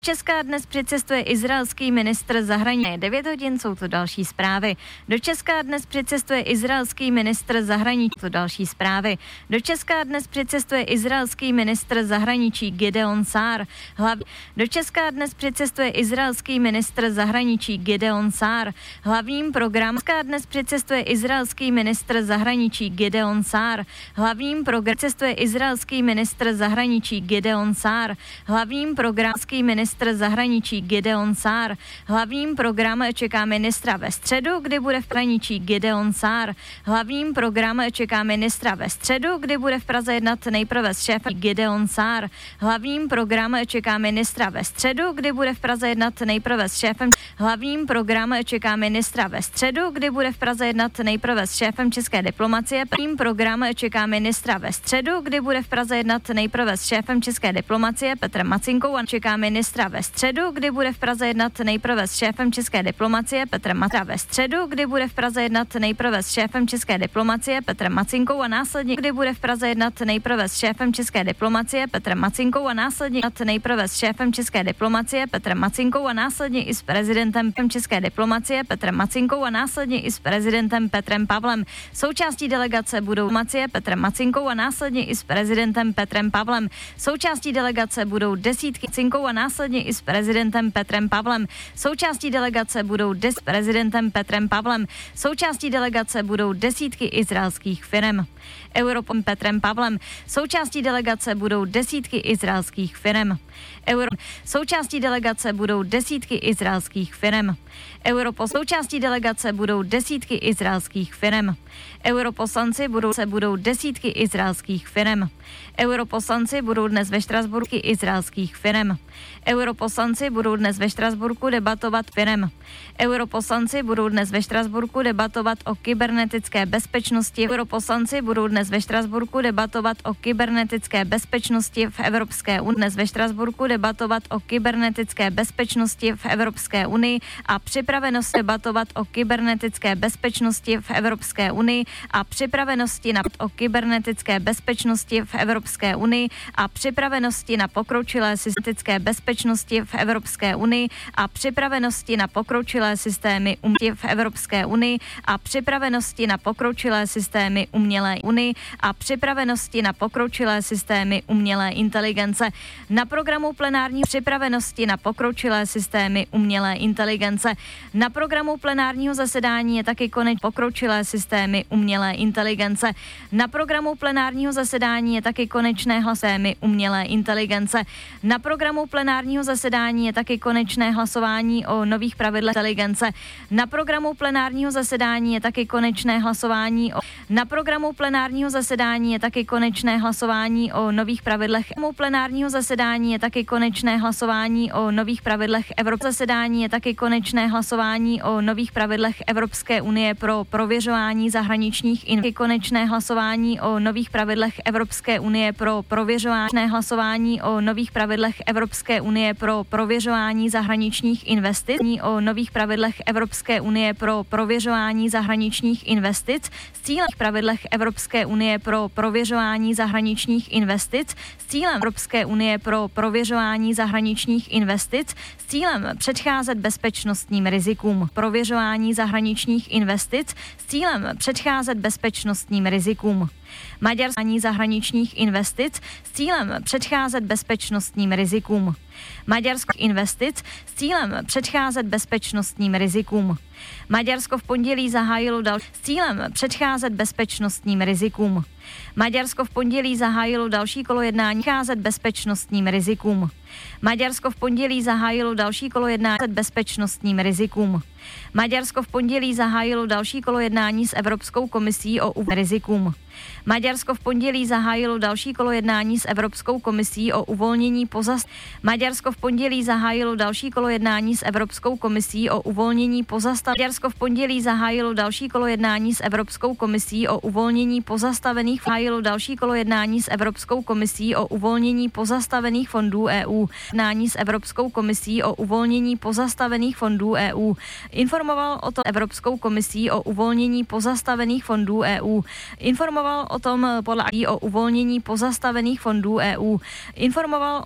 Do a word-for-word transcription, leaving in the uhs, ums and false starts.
Česka dnes přicestuje izraelský ministr zahraničí. devět hodin jsou to další zprávy. Do Česka dnes přicestuje izraelský ministr zahraničí. To další zprávy. Do Česka dnes přicestuje izraelský ministr zahraničí Gideon Sár. Hlav... Do Česka dnes přicestuje izraelský ministr zahraničí Gideon Sár. Hlavním programem dnes přicestuje izraelský ministr zahraničí Gideon Sár. Hlavním programem cestuje izraelský ministr zahraničí Gideon Sár. Hlavním programský ministr Ministr zahraničí Gideon Sár. Hlavním programem čeká ministra ve středu, kdy bude v zahraničí Gideon Sár. Hlavním programem čeká ministra ve středu, kdy bude v Praze jednat nejprve s šéfem Gideon Sár. Hlavním programem čeká ministra ve středu, kdy bude v Praze jednat nejprve s šéfem. Hlavním programem čeká ministra ve středu, kdy bude v Praze jednat nejprve s šéfem české diplomacie. Hlavním programem čeká ministra ve středu, kdy bude v Praze jednat nejprve s šéfem české diplomacie Petrem Macinkou a čeká ministra ve středu, kdy bude v Praze jednat nejprve s šéfem české diplomacie Petrem Macinkou. Ve středu, kdy bude v Praze jednat nejprve s šéfem české diplomacie Petrem Macinkou a následně, kdy bude v Praze jednat nejprve s šéfem české diplomacie Petrem Macinkou a následně jednat nejprve s šéfem české diplomacie Petrem Macinkou a následně i s prezidentem české diplomacie Petrem Macinkou a následně i s prezidentem Petrem Pavlem. Součástí delegace budou diplomacie Petrem Macinkou a následně i s prezidentem Petrem Pavlem. Součástí delegace budou desítky Macinkou a následně i s prezidentem Petrem Pavlem. Součástí delegace budou des prezidentem Petrem Pavlem. Součástí delegace budou desítky izraelských firem. Europom Petrem Pavlem. Součástí delegace budou desítky izraelských firem. Euro. Součástí delegace budou desítky izraelských firem. Europo. Součástí delegace budou desítky izraelských firem. Europoslanci budou se budou desítky izraelských firem. Europoslanci budou dnes ve Štrasburku izraelských firem. Europoslanci budou dnes ve Štrasburku debatovat firem. Europoslanci budou dnes ve Štrasburku debatovat o kybernetické bezpečnosti. Europoslanci budou dnes ve Štrasburku debatovat o kybernetické bezpečnosti v Evropské unii. Dnes ve Štrasburku debatovat o kybernetické bezpečnosti v Evropské unii a připravenost debatovat o kybernetické bezpečnosti v Evropské unii a připravenosti na o kybernetické bezpečnosti v Evropské unii a připravenosti na pokročilé systematické bezpečnosti v Evropské unii a připravenosti na pokročilé systémy umělé v Evropské unii a připravenosti na pokročilé systémy umělé unii a připravenosti na pokročilé systémy umělé inteligence. Na programu plenární připravenosti na pokročilé systémy umělé inteligence. Na programu plenárního zasedání je taky konec pokročilé systémy umělé inteligence. Na programu plenárního zasedání je taky konečné hlasování umělé inteligence. Na programu plenárního zasedání je taky konečné hlasování o nových pravidlech inteligence. Na programu plenárního zasedání je taky konečné hlasování o Na programu plenárního zasedání je taky konečné hlasování o nových pravidlech. Na programu plenárního zasedání je taky konečné hlasování o nových pravidlech Evropské zasedání je taky konečné hlasování o nových pravidlech Evropské unie pro prověřování zahraničních investic. Konečné hlasování o nových pravidlech Evropské unie pro prověřování hlasování o nových pravidlech Evropské unie pro prověřování zahraničních investic. O nových pravidlech Evropské unie pro prověřování zahraničních investic s cílem pravidlech Evropské unie pro prověřování zahraničních investic s cílem Evropské unie pro prověřování zahraničních investic s cílem předcházet bezpečnostním rizikům. Prověřování zahraničních investic s cílem předcházet bezpečnostním rizikům. Maďarský zahraničních investic s cílem předcházet bezpečnostním rizikům. Maďarsko investic s cílem předcházet bezpečnostním rizikům. Maďarsko v pondělí zahájilo dal s cílem předcházet bezpečnostním rizikům. Maďarsko v pondělí zahájilo další kolo jednání předcházet bezpečnostním rizikům. Maďarsko v pondělí zahájilo další kolo jednání bezpečnostním rizikům. Maďarsko v pondělí zahájilo další kolo jednání s Evropskou komisí o rizikům. Maďarsko v pondělí zahájilo další kolo jednání s Evropskou komisí o uvolnění pozast. Maďarsko v pondělí zahájilo další kolo jednání s Evropskou komisí o uvolnění pozastav. Maďarsko v pondělí zahájilo další kolo jednání s Evropskou komisí o uvolnění pozastavených. Zahájilo další kolo jednání s Evropskou komisí o uvolnění pozastavených fondů E U. Jednání s Evropskou komisí o uvolnění pozastavených fondů E U. Informoval o tom Evropskou komisí o uvolnění pozastavených fondů E U. Informoval o tom podle o uvolnění pozastavených fondů E U. Informoval